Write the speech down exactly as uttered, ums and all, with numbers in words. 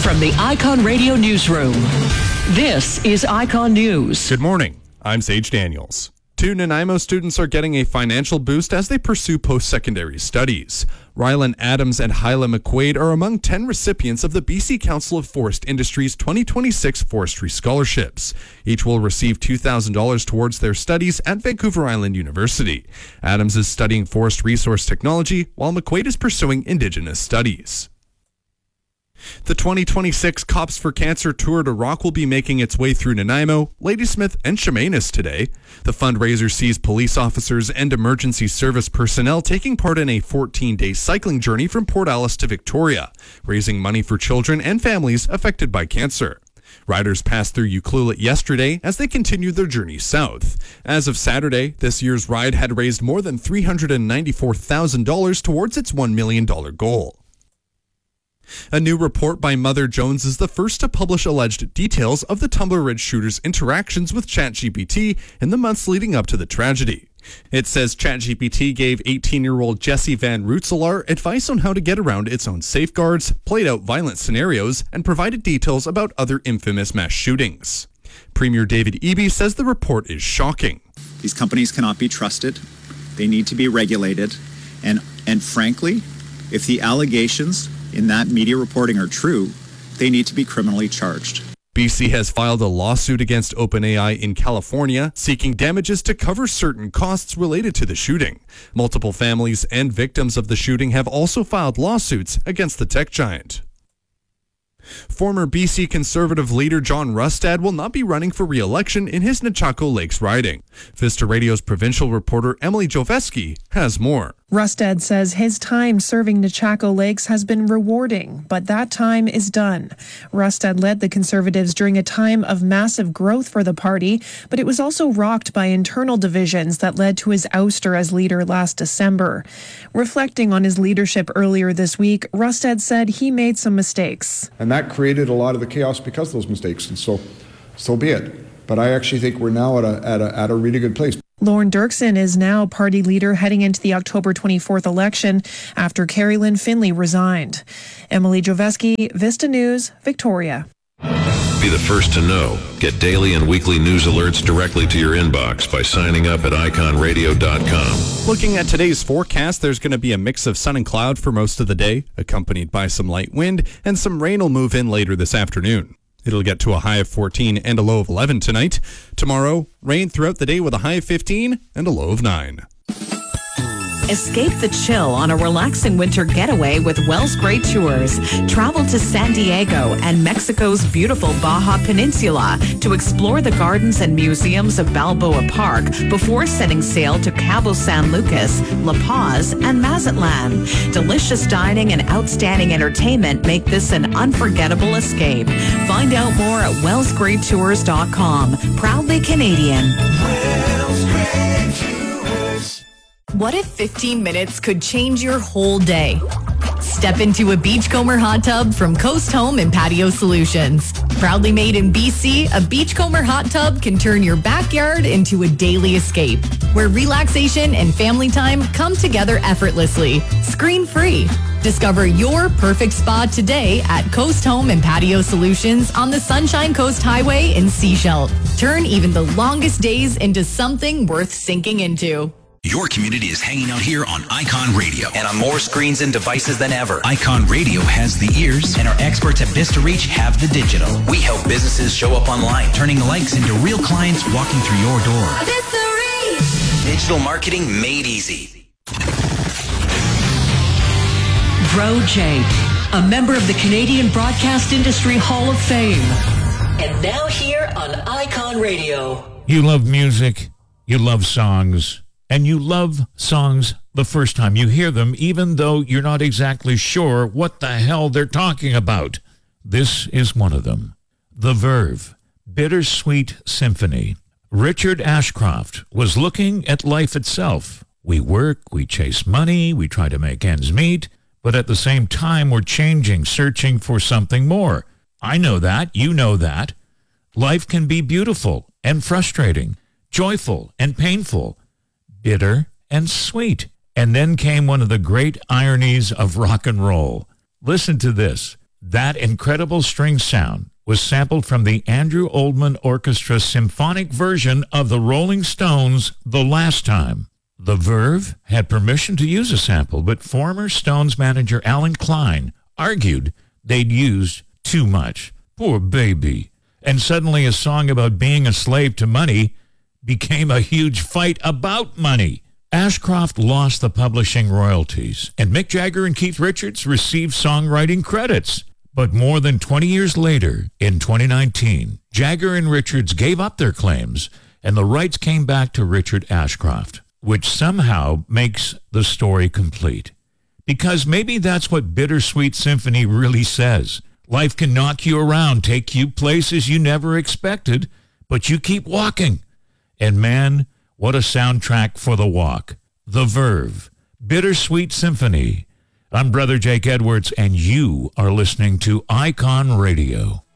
From the Icon Radio Newsroom, this is Icon News. Good morning. I'm Sage Daniels. Two Nanaimo students are getting a financial boost as they pursue post-secondary studies. Rylan Adams and Hyla McQuaid are among ten recipients of the B C Council of Forest Industries twenty twenty-six Forestry Scholarships. Each will receive two thousand dollars towards their studies at Vancouver Island University. Adams is studying forest resource technology, while McQuaid is pursuing Indigenous studies. The twenty twenty-six Cops for Cancer Tour de Rock will be making its way through Nanaimo, Ladysmith, and Chemainus today. The fundraiser sees police officers and emergency service personnel taking part in a fourteen-day cycling journey from Port Alice to Victoria, raising money for children and families affected by cancer. Riders passed through Ucluelet yesterday as they continued their journey south. As of Saturday, this year's ride had raised more than three hundred ninety-four thousand dollars towards its one million dollars goal. A new report by Mother Jones is the first to publish alleged details of the Tumbler Ridge shooter's interactions with ChatGPT in the months leading up to the tragedy. It says ChatGPT gave eighteen-year-old Jesse Van Rootselaar advice on how to get around its own safeguards, played out violent scenarios, and provided details about other infamous mass shootings. Premier David Eby says the report is shocking. These companies cannot be trusted. They need to be regulated. And, and frankly, if the allegations in that media reporting are true, they need to be criminally charged. B C has filed a lawsuit against OpenAI in California, seeking damages to cover certain costs related to the shooting. Multiple families and victims of the shooting have also filed lawsuits against the tech giant. Former B C Conservative leader John Rustad will not be running for re-election in his Nechako Lakes riding. Vista Radio's provincial reporter Emily Joveski has more. Rustad says his time serving Nechako Lakes has been rewarding, but that time is done. Rustad led the Conservatives during a time of massive growth for the party, but it was also rocked by internal divisions that led to his ouster as leader last December. Reflecting on his leadership earlier this week, Rustad said he made some mistakes. And that created a lot of the chaos because of those mistakes, and so, so be it. But I actually think we're now at a, at a, at a really good place. Lorne Dirksen is now party leader heading into the October twenty-fourth election after Carrie Lynn Finley resigned. Emily Joveski, Vista News, Victoria. Be the first to know. Get daily and weekly news alerts directly to your inbox by signing up at icon radio dot com. Looking at today's forecast, there's going to be a mix of sun and cloud for most of the day, accompanied by some light wind, and some rain will move in later this afternoon. It'll get to a high of fourteen and a low of eleven tonight. Tomorrow, rain throughout the day with a high of fifteen and a low of nine. Escape the chill on a relaxing winter getaway with Wells Great Tours. Travel to San Diego and Mexico's beautiful Baja Peninsula to explore the gardens and museums of Balboa Park before setting sail to Cabo San Lucas, La Paz, and Mazatlan. Delicious dining and outstanding entertainment make this an unforgettable escape. Find out more at wells great tours dot com. Proudly Canadian. Wells Great Tours. What if fifteen minutes could change your whole day? Step into a Beachcomber hot tub from Coast Home and Patio Solutions. Proudly made in B C, a Beachcomber hot tub can turn your backyard into a daily escape, where relaxation and family time come together effortlessly, screen-free. Discover your perfect spa today at Coast Home and Patio Solutions on the Sunshine Coast Highway in Sechelt. Turn even the longest days into something worth sinking into. Your community is hanging out here on Icon Radio. And on more screens and devices than ever. Icon Radio has the ears, and our experts at Vista Reach have the digital. We help businesses show up online, turning likes into real clients walking through your door. Vista Reach! Digital marketing made easy. Bro J, a member of the Canadian Broadcast Industry Hall of Fame. And now here on Icon Radio. You love music, you love songs. And you love songs the first time you hear them, even though you're not exactly sure what the hell they're talking about. This is one of them. The Verve, Bittersweet Symphony. Richard Ashcroft was looking at life itself. We work, we chase money, we try to make ends meet, but at the same time we're changing, searching for something more. I know that, you know that. Life can be beautiful and frustrating, joyful and painful, bitter and sweet. And then came one of the great ironies of rock and roll. Listen to this. That incredible string sound was sampled from the Andrew Oldham Orchestra symphonic version of the Rolling Stones' The Last Time. The Verve had permission to use a sample, but former Stones manager Alan Klein argued they'd used too much. Poor baby. And suddenly a song about being a slave to money became a huge fight about money. Ashcroft lost the publishing royalties, and Mick Jagger and Keith Richards received songwriting credits. But more than twenty years later, in twenty nineteen, Jagger and Richards gave up their claims, and the rights came back to Richard Ashcroft, which somehow makes the story complete. Because maybe that's what Bittersweet Symphony really says. Life can knock you around, take you places you never expected, but you keep walking. And man, what a soundtrack for the walk. The Verve, Bittersweet Symphony. I'm Brother Jake Edwards, and you are listening to Icon Radio.